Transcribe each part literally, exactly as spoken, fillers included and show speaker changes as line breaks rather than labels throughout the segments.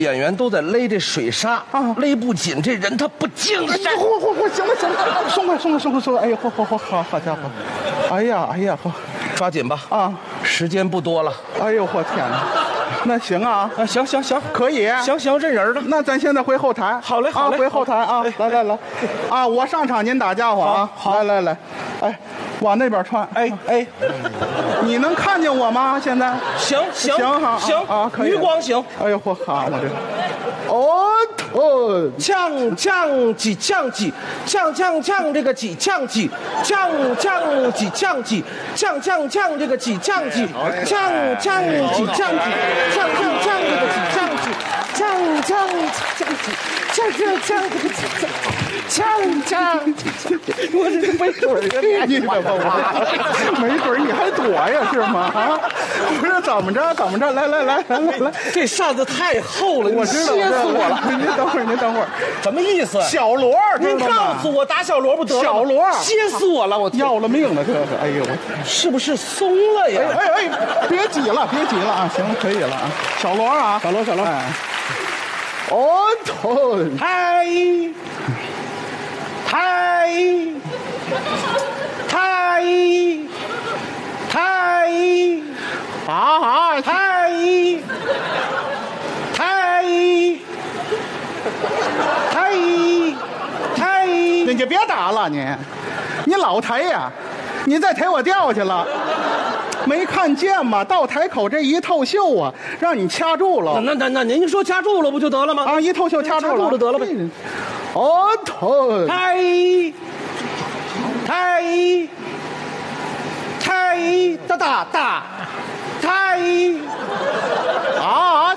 演员都在勒这水沙啊，勒不紧，这人他不精神。
嚯嚯嚯，行了行了，松开松开松开松开，哎呀，嚯嚯嚯，好好家伙，哎呀哎呀，好，
抓紧吧
啊，
时间不多了。
哎呦我天哪，那行啊
啊，行行行，
可以，
行行认人了。
那咱现在回后台。
好嘞好嘞，
啊，回后台啊，来来来，啊，我上场您打家伙啊，
好，
来来来，哎，往那边穿，哎哎，你能看见我吗？现在？
行行
行哈
行
啊，可以。
余光行。
哎呦嚯，好我这，哦哦，
降降几降几降降降这个几降几降降几降几降降降这个几降几降降几降几降降降这个几降几降降降几降降降这个几降降降，
我这没准儿啊，你可不我，没准儿你还躲呀是吗？啊，不是怎么着怎么着？来来来来来来，
这扇子太厚了，
我知道，
歇死我了。
您等会儿，您等会儿，
什么意思？
小罗，
您告诉我打小罗不得了？
小罗
歇死我了，我
要了命了，这是，哎呦我，
是不是松了呀？
哎哎哎，别挤了，别挤了啊！行了，可以了啊，小罗啊，
小罗小罗，
哎，哦头，
太太太太
啊
太太太太，
你就别打了，你，你老抬呀，你再抬我掉下了。没看见吗？到台口这一透袖啊，让你掐住了。
那那那您说掐住了不就得了吗？
啊，一透袖掐住了，
掐住了得了呗。
哦头，
太太太大大大太
啊！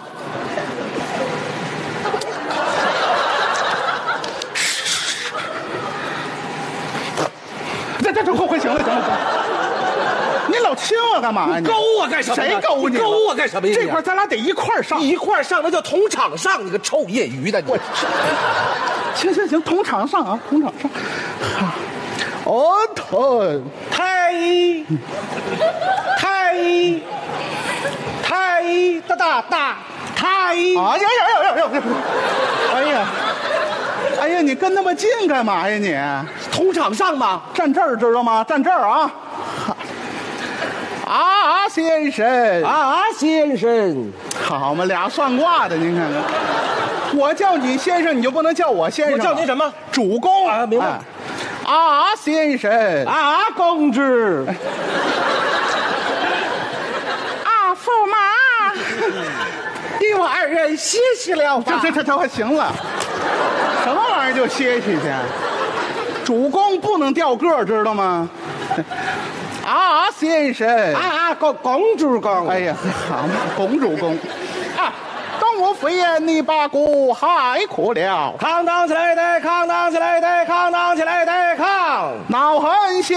这这这快快行了行了行了！你老亲我干嘛呀？你
勾我干什么？
谁勾你？
勾我干什么呀？
这块咱俩得一块上，
一块上，那叫同场上，你个臭业余的！
我行行行，同场上啊，同场上。哦头，
太太太大大大太
啊呀呀呀呀！哎呀，哎呀，你跟那么近干嘛呀你？
同场上嘛，
站这儿知道吗？站这儿啊！啊，先生
啊，先生，
好嘛，俩算卦的，您看看。我叫你先生，你就不能叫我先生？
我叫您什么？
主公
啊，明白。
哎啊，先生
啊，公子。
啊，驸马，
你我二人歇息了吧？
这这这这行了，什么玩意儿就歇息去？主公不能掉个儿，知道吗？啊，先生
啊啊，公公主公。
哎呀，好嘛，公主公啊！当我飞燕，你把国害苦了。
扛当起来得，扛当起来得，扛当起来得，扛。
恼恨心。